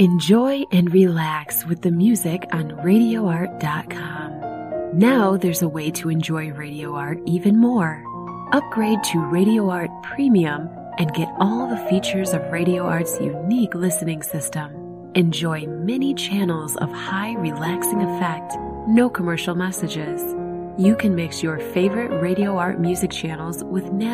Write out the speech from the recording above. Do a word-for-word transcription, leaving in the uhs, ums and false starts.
Enjoy and relax with the music on radio art dot com. Now there's a way to enjoy Radio Art even more. Upgrade to Radio Art Premium and get all the features of Radio Art's unique listening system. Enjoy many channels of high relaxing effect, no commercial messages. You can mix your favorite Radio Art music channels with natural